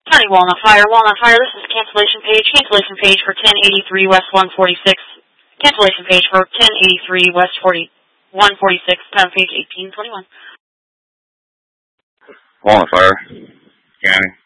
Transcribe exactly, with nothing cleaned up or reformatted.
County Walnut Fire, Walnut Fire, this is cancellation page. Cancellation page for ten eighty-three West one forty-six. Cancellation page for ten eighty-three West one forty-six, pound page eighteen twenty-one. Walnut Fire, County.